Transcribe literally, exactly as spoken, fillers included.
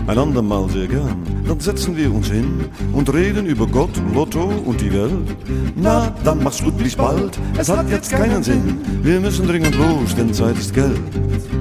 ein andermal sehr gern. Dann setzen wir uns hin und reden über Gott, Lotto und die Welt. Na, dann mach's gut, bis bald, es hat jetzt keinen Sinn. Wir müssen dringend los, denn Zeit ist Geld.